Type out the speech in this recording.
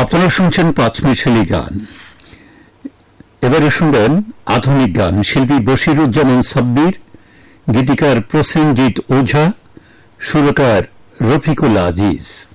আপনারা শুনছেন পাঁচমিশালি গান। এবারে শুনবেন আধুনিক গান। শিল্পী বশিরুজ্জামান সাব্বির, গীতিকার প্রসেনজিৎ ওঝা, সুরকার রফিকুল আজিজ।